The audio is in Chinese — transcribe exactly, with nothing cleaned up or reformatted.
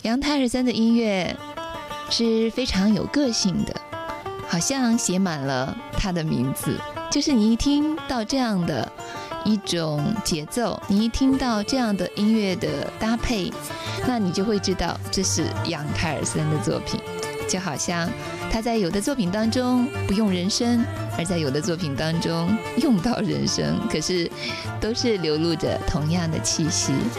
杨泰尔森的音乐是非常有个性的，好像写满了他的名字，就是你一听到这样的一种节奏，你一听到这样的音乐的搭配，那你就会知道这是杨泰尔森的作品。就好像他在有的作品当中不用人声，而在有的作品当中用到人声，可是都是流露着同样的气息。